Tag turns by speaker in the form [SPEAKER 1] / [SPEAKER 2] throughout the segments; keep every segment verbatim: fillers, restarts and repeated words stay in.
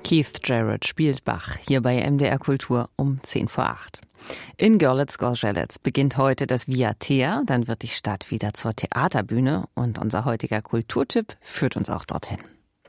[SPEAKER 1] Keith Jarrett spielt Bach hier bei M D R Kultur um zehn vor acht. In Görlitz-Gorzelec beginnt heute das Via Thea, dann wird die Stadt wieder zur Theaterbühne und unser heutiger Kulturtipp führt uns auch dorthin.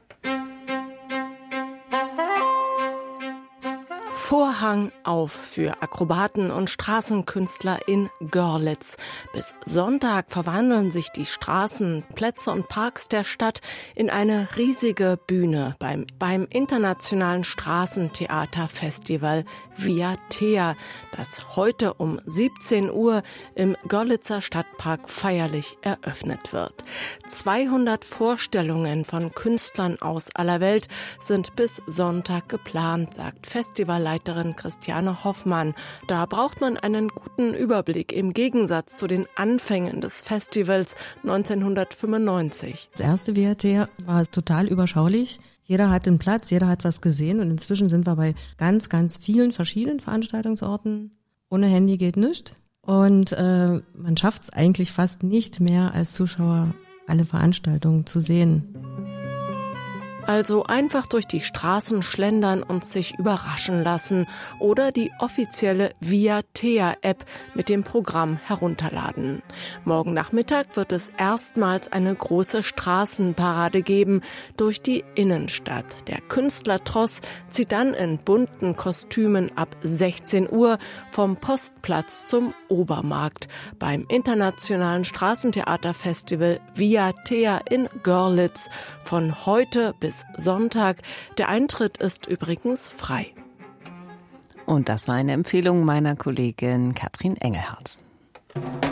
[SPEAKER 2] Vorhang auf für Akrobaten und Straßenkünstler in Görlitz. Bis Sonntag verwandeln sich die Straßen, Plätze und Parks der Stadt in eine riesige Bühne beim, beim internationalen Straßentheaterfestival Via Thea, das heute um siebzehn Uhr im Görlitzer Stadtpark feierlich eröffnet wird. zweihundert Vorstellungen von Künstlern aus aller Welt sind bis Sonntag geplant, sagt Festivalleiter Christiane Hoffmann. Da braucht man einen guten Überblick im Gegensatz zu den Anfängen des Festivals neunzehnhundertfünfundneunzig.
[SPEAKER 3] Das erste Via Thea war total überschaulich. Jeder hat einen Platz, jeder hat was gesehen und inzwischen sind wir bei ganz, ganz vielen verschiedenen Veranstaltungsorten. Ohne Handy geht nichts und äh, man schafft es eigentlich fast nicht mehr als Zuschauer, alle Veranstaltungen zu sehen.
[SPEAKER 2] Also einfach durch die Straßen schlendern und sich überraschen lassen oder die offizielle Via Thea App mit dem Programm herunterladen. Morgen Nachmittag wird es erstmals eine große Straßenparade geben durch die Innenstadt. Der Künstlertross zieht dann in bunten Kostümen ab sechzehn Uhr vom Postplatz zum Obermarkt beim internationalen Straßentheaterfestival Via Thea in Görlitz von heute bis Sonntag. Der Eintritt ist übrigens frei.
[SPEAKER 1] Und das war eine Empfehlung meiner Kollegin Katrin Engelhardt.